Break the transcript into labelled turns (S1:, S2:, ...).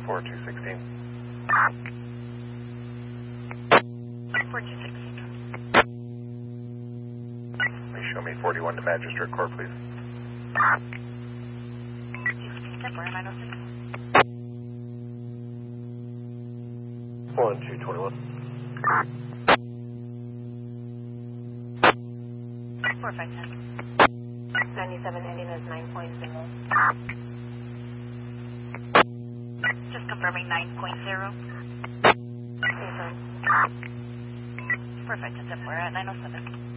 S1: 4216.
S2: 4216.
S1: Please show me 41 to Magistrate Court, please.
S2: 16 Temporary 906.
S1: 1221.
S2: 4510.
S3: 97 ending as 9.0.
S2: Just confirming 9.0.
S3: Confirm.
S2: Perfect. We're at 907.